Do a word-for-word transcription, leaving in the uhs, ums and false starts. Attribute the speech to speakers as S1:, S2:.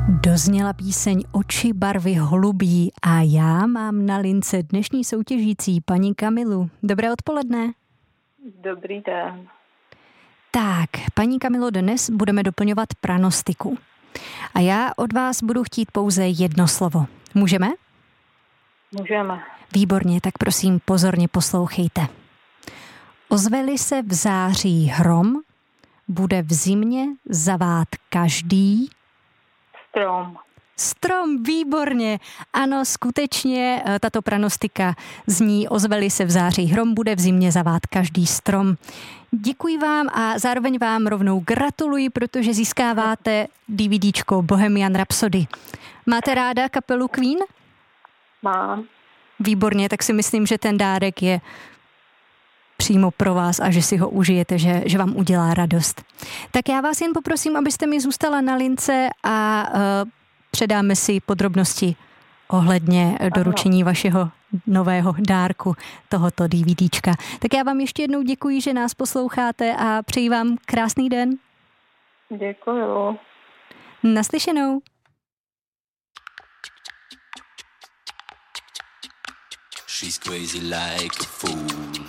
S1: Dozněla píseň Oči barvy holubí a já mám na lince dnešní soutěžící paní Kamilu. Dobré odpoledne.
S2: Dobrý den.
S1: Tak, paní Kamilo, dnes budeme doplňovat pranostiku. A já od vás budu chtít pouze jedno slovo. Můžeme?
S2: Můžeme.
S1: Výborně, tak prosím pozorně poslouchejte. Ozve-li se v září hrom, bude v zimě zavát každý
S2: Strom.
S1: Strom, výborně. Ano, skutečně tato pranostika zní: ozve-li se v září hrom, bude v zimě zavát každý strom. Děkuji vám a zároveň vám rovnou gratuluji, protože získáváte DVDčko Bohemian Rhapsody. Máte ráda kapelu Queen?
S2: Mám.
S1: Výborně, tak si myslím, že ten dárek je přímo pro vás a že si ho užijete, že, že vám udělá radost. Tak já vás jen poprosím, abyste mi zůstala na lince a uh, předáme si podrobnosti ohledně doručení vašeho nového dárku, tohoto DVDčka. Tak já vám ještě jednou děkuji, že nás posloucháte a přeji vám krásný den.
S2: Děkuju.
S1: Naslyšenou.
S3: She's crazy like a fool.